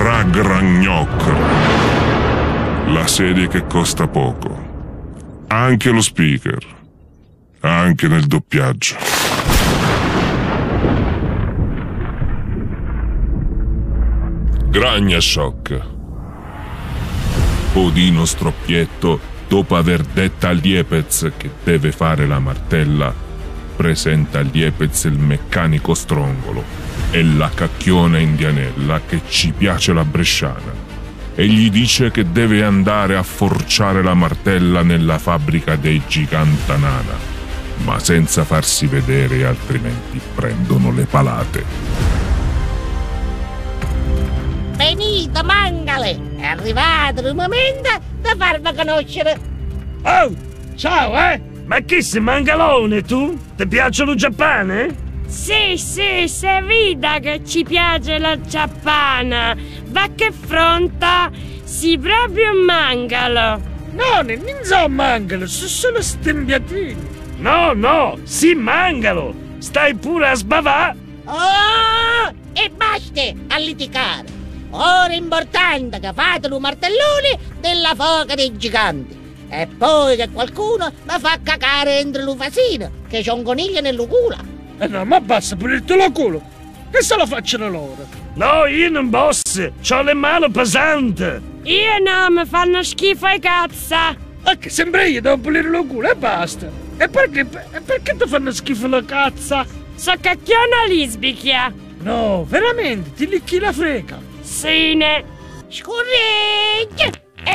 Ragnarok. La serie che costa poco. Anche lo speaker. Anche nel doppiaggio. Ragnarok. Odino Stroppietto, dopo aver detto a Liepez che deve fare la martella, presenta a Liepez il meccanico strongolo e la cacchiona indianella che ci piace la bresciana e gli dice che deve andare a forciare la martella nella fabbrica dei Gigantanana, ma senza farsi vedere, altrimenti prendono le palate. Venite, mangale! È arrivato il momento di farvi conoscere! Oh, ciao, Ma chi sei, mangalone, tu? Ti piace lo Giappone? Sì, sei vita che ci piace la Giappana! Va che fronta, si proprio mangalo! No, non so mangalo, sono solo stembiatini! No, si mangalo! Stai pure a sbavà! Oh! E basta a litigare! Ora è importante che fate lo martellone della foca dei giganti e poi che qualcuno mi fa cacare dentro l'ufasino che c'è un coniglio nel culo. No, ma basta pulirti lo culo, che se lo facciano loro. No, io non posso, c'ho le mani pesanti. Io no, mi fanno schifo i cazza. Che sempre io devo pulire lo culo e basta. E perché ti fanno schifo la cazza? So cacchiona lisbicchia. No, veramente, ti licchi la freca. Sine. Scorreggia!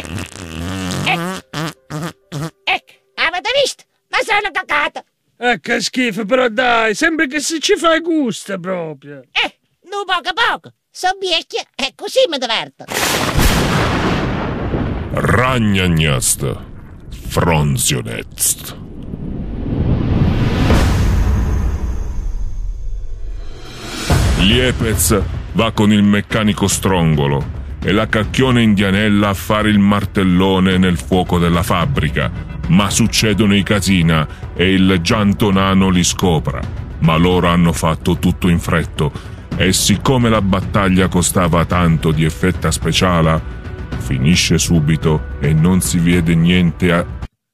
Avete visto? Ma sono cacata! Che schifo, però dai, sembra che se ci fai gusto proprio. No, poco. Sono vecchia e così mi diverto. Ragnarok. Fronzionetzt. Liepez va con il meccanico strongolo e la cacchiona indianella a fare il martellone nel fuoco della fabbrica, ma succedono i casina e il giantonano li scopra, ma loro hanno fatto tutto in fretto e siccome la battaglia costava tanto di effetta speciale, finisce subito e non si vede niente a...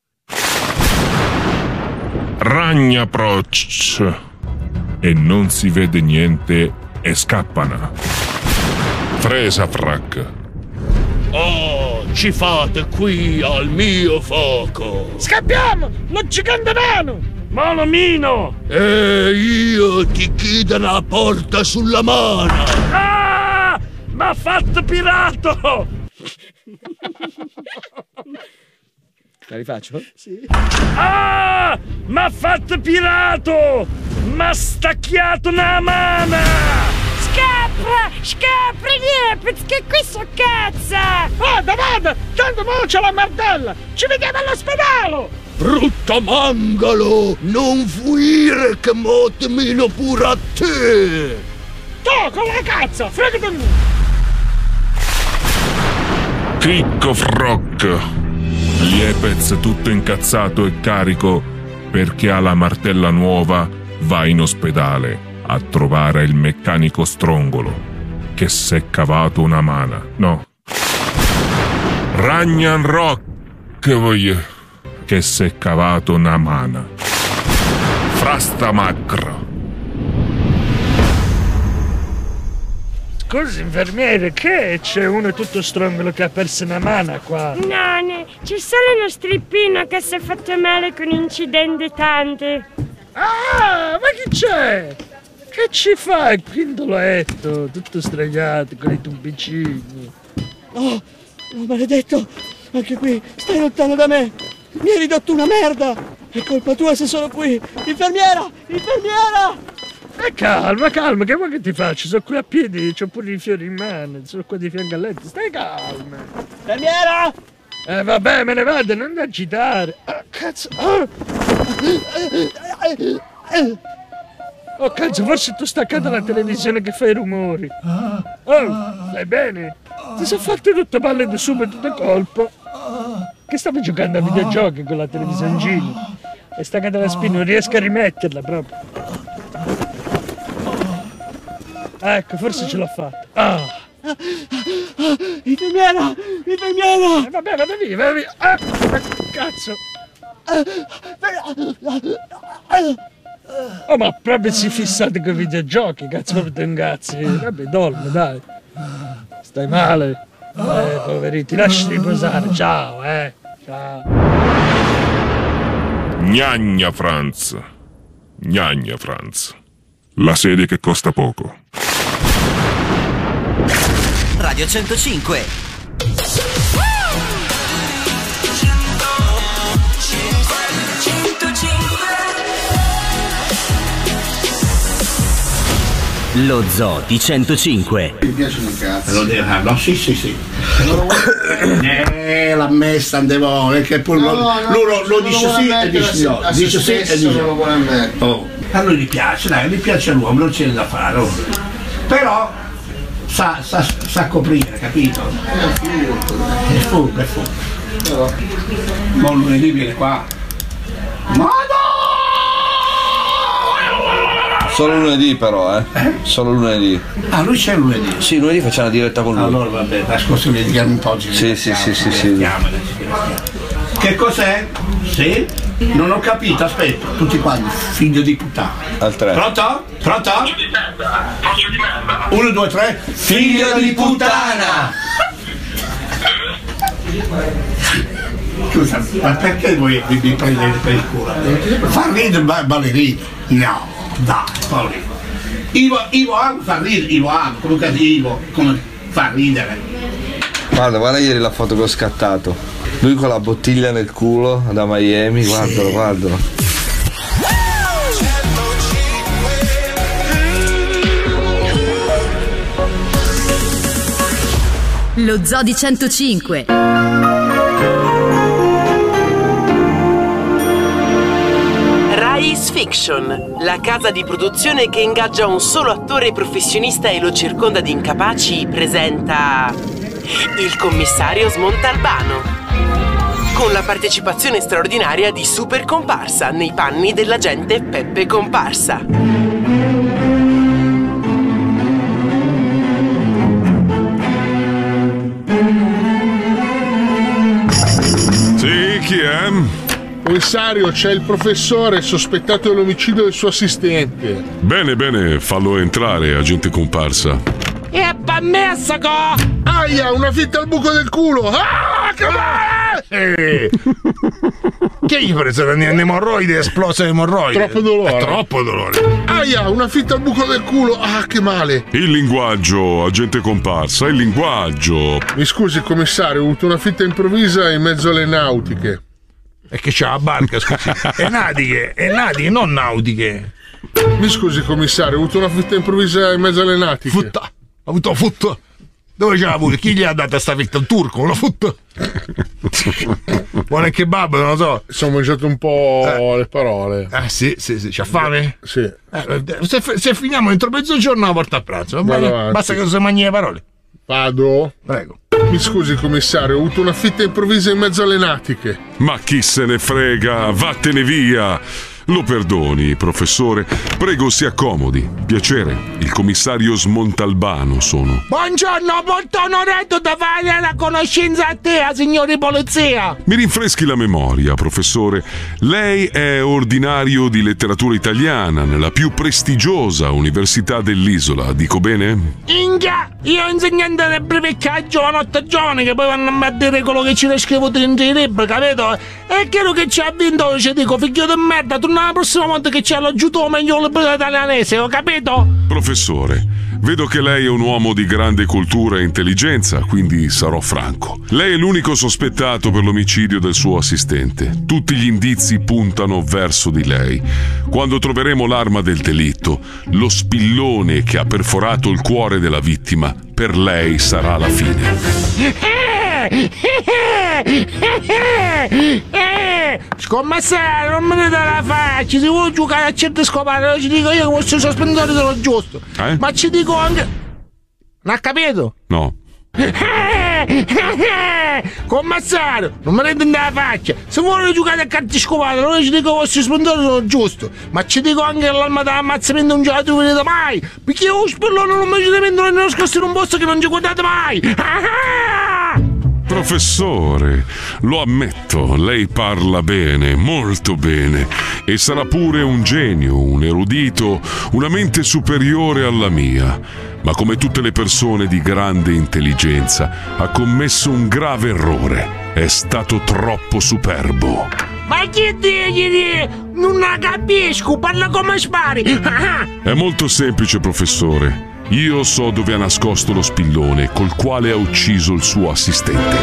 Ragnarok e non si vede niente e scappano. Fresafrac. Oh, ci fate qui al mio fuoco. Scappiamo, lo gigante nano. Molomino. E io ti chiudo la porta sulla mano. Ah, m'ha fatto pirato. La rifaccio? Sì. Ah, m'ha fatto pirato. M'ha stacchiato una mano. Scappa, Liepez, che questo cazza! Vada, tanto mo c'è la martella! Ci vediamo all'ospedale! Brutto mangalo, non fuire che mo ti mino pure a te! Tu con la cazzo, fregati lui! Cricco Froc. Liepez tutto incazzato e carico perché ha la martella nuova va in ospedale a trovare il meccanico strongolo che s'è cavato una mana. No. Ragnarok voglio che s'è cavato una mana. Frastamacro. Scusi, infermiere, che c'è uno tutto strongolo che ha perso una mano qua? No, c'è solo uno strippino che si è fatto male con incidenti tanti. Ah, ma chi c'è? Che ci fai qui in letto, tutto straniato con i tubicini? Oh, maledetto, anche qui, stai lontano da me. Mi hai ridotto una merda. È colpa tua se sono qui. Infermiera! Calma, che vuoi che ti faccio? Sono qui a piedi, c'ho pure i fiori in mano, sono qua di fianco al letto, stai calma. Infermiera! Vabbè, me ne vado, non da agitare. Cazzo. Oh, cazzo, forse tu staccata la televisione che fa i rumori. Oh, stai bene? Ti sono fatte tutte palle di subito da colpo. Che stavi giocando a videogiochi con la televisioncina? È staccata la spina, non riesco a rimetterla proprio. Ecco, forse ce l'ho fatta. Infermiera! Infermiera! Vabbè, vada via. Ah, cazzo! Oh, ma proprio si fissate con i videogiochi, cazzo, proprio te ingazzi. Vabbè, dormi, dai. Stai male? Poverino, ti lasci riposare. Ciao, ciao. Gnagna Franz. Gnagna Franz. La sedia che costa poco. Radio 105. Lo Zoo di 105. Mi piacciono i cazzi. Lo devo, no, sì. L'ha messa andevo, che poi lo dice sì e dice no. Dice sì e dice no. Oh. A lui gli piace, dai, gli piace all'uomo, non c'è da fare. Oh. Però sa coprire, capito? È furbo. Ma lunedì viene qua. Solo lunedì però, Solo lunedì. Ah, lui c'è lunedì? Sì, lunedì facciamo la diretta con lui. Allora vabbè, la scorsa vediamo un po'. Sì. Che cos'è? Sì? Non ho capito, aspetta, tutti quanti, figlio di puttana. Al 3. Pronto? 1, 2, 3. Figlio di puttana! Scusa, ma perché voi vi prendete per il culo? Fa ridere ballerino? No, dai, povero. Ivo Amo fa ridere, Ivo Amo, comunque Ivo, come fa ridere. Guarda ieri la foto che ho scattato. Lui con la bottiglia nel culo da Miami, guardalo. Lo Zoo di 105. Rise Fiction, la casa di produzione che ingaggia un solo attore professionista e lo circonda di incapaci, presenta il commissario Smontalbano, con la partecipazione straordinaria di Super Comparsa nei panni dell'agente Peppe Comparsa. Sì, chi è? Commissario, c'è il professore sospettato dell'omicidio del suo assistente. Bene, fallo entrare, agente Comparsa. E permesso co! Aia, una fitta al buco del culo! Ah, che male! Che gli prese l'emorroide, esplosa l'emorroide? Troppo dolore. È troppo dolore. Aia, una fitta al buco del culo! Ah, che male! Il linguaggio, agente Comparsa, il linguaggio. Mi scusi, commissario, ho avuto una fitta improvvisa in mezzo alle nautiche. E che c'ha la barca, scusi? È natiche, non nautiche. Mi scusi, commissario, ho avuto una fitta improvvisa in mezzo alle nautiche. Futta! Ha avuto futta! Dove c'ha pure? Chi gli ha dato sta fitta? Un turco? Una futta? Buon kebab, non lo so. Sono mangiato un po' le parole. Sì. C'ha fame? Sì. Se finiamo entro mezzogiorno la porta a pranzo, basta che non si mangi le parole. Vado? Prego. Mi scusi, commissario, ho avuto una fitta improvvisa in mezzo alle natiche. Ma chi se ne frega, vattene via. Lo perdoni, professore. Prego, si accomodi. Piacere, il commissario Smontalbano sono. Buongiorno, molto onorato da fare la conoscenza a te, signori polizia. Mi rinfreschi la memoria, professore. Lei è ordinario di letteratura italiana nella più prestigiosa università dell'isola, dico bene? Ingia, io ho insegnante del breveccaggio la notte giovane che poi vanno a dire quello che ci descrivo dentro i libri, capito? E quello che ci ha vinto, ci dico, figlio di merda, tu la prossima volta che ci ha l'aggiuto meglio il libro italianese, ho capito? Professore, vedo che lei è un uomo di grande cultura e intelligenza, quindi sarò franco. Lei è l'unico sospettato per l'omicidio del suo assistente. Tutti gli indizi puntano verso di lei. Quando troveremo l'arma del delitto, lo spillone che ha perforato il cuore della vittima, per lei sarà la fine. Scommesso, non me ne dà la faccia, si vuole giocare a certe scopate, ci dico io che questo sospendere dello giusto. Ma ci dico anche... Non ha capito? No. Commissario, non mi rende nella faccia. Se vuole giocare a carte scovate, non ci dico che i vostri sponsori sono giusto, ma ci dico anche che l'arma da ammazzamento non ce la troverete mai, perché io spillone non mi ci metto nascosto in un posto che non ci guardate mai. Professore, lo ammetto, lei parla bene, molto bene, e sarà pure un genio, un erudito, una mente superiore alla mia, ma come tutte le persone di grande intelligenza ha commesso un grave errore, è stato troppo superbo. Ma che dici? Non la capisco, parla come spari. È molto semplice, professore. Io so dove ha nascosto lo spillone col quale ha ucciso il suo assistente.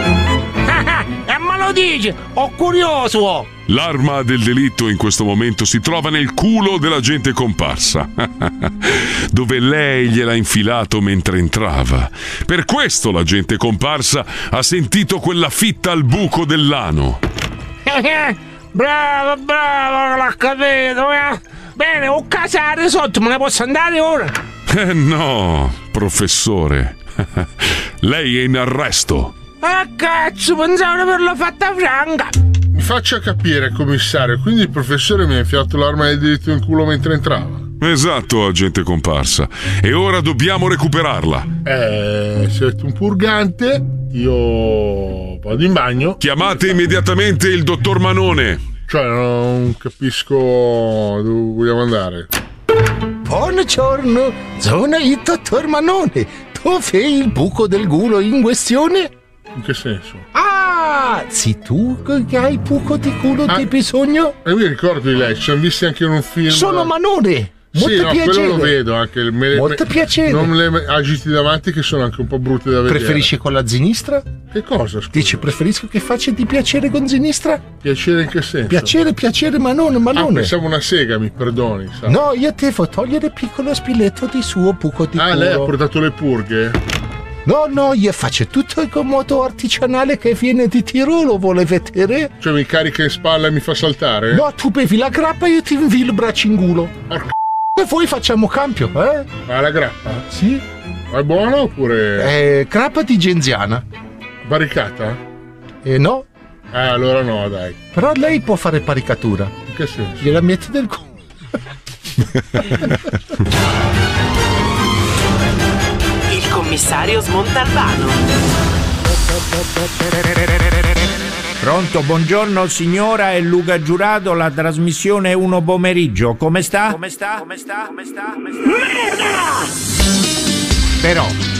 E me lo dici, ho curioso. L'arma del delitto in questo momento si trova nel culo dell'agente comparsa, dove lei gliel'ha infilato mentre entrava. Per questo l'agente comparsa ha sentito quella fitta al buco dell'ano. Bravo, l'ho capito. Bene, ho casare sotto, me ne posso andare ora? No, professore. Lei è in arresto. Ah, cazzo, pensavo di averla fatta franca. Mi faccia capire, commissario, quindi il professore mi ha infilato l'arma del delitto in culo mentre entrava? Esatto, agente comparsa. E ora dobbiamo recuperarla. Se avete un purgante, io vado in bagno. Chiamate immediatamente il dottor Manone. Cioè, non capisco dove vogliamo andare. Buongiorno, sono il dottor Manone. Dov'è il buco del culo in questione? In che senso? Ah, sei tu che hai il buco di culo di bisogno? E mi ricordo di lei, ci siamo visti anche in un film. Sono Manone. Molto sì, no, piacere. quello lo vedo anche. Molto piacere. Non me le agiti davanti che sono anche un po' brutte da vedere. Preferisci con la sinistra? Che cosa? Scusa? Dici preferisco che faccia di piacere con sinistra? Piacere in che senso? Piacere, Manone. Ah, pensavo una sega, mi perdoni. Sa. No, io devo togliere il piccolo spilletto di suo buco di culo. Ah, lei ha portato le purghe? No, io faccio tutto con moto artigianale che viene di Tirolo, vuole vedere? Cioè mi carica in spalla e mi fa saltare? No, tu bevi la grappa e io ti invio il braccio in culo. E poi facciamo cambio, eh? Ah, la grappa? Sì. Ma è buona oppure? Grappa di genziana. Barricata? No. Allora no, dai. Però lei può fare paricatura. In che senso? Gliela metti del culo. Il commissario Smontalbano. Pronto, buongiorno signora, è Luca Giurato, la trasmissione 1 pomeriggio. Come sta? Merda! Però